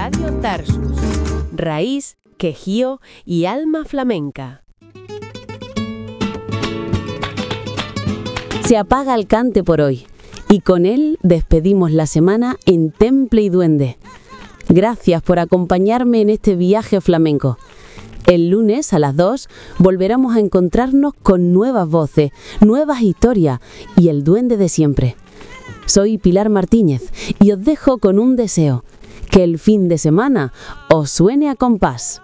Radio Tarsus, raíz, quejío y alma flamenca. Se apaga el cante por hoy y con él despedimos la semana en Temple y Duende. Gracias por acompañarme en este viaje flamenco. El lunes a las 2 volveremos a encontrarnos con nuevas voces, nuevas historias y el duende de siempre. Soy Pilar Martínez y os dejo con un deseo: que el fin de semana os suene a compás.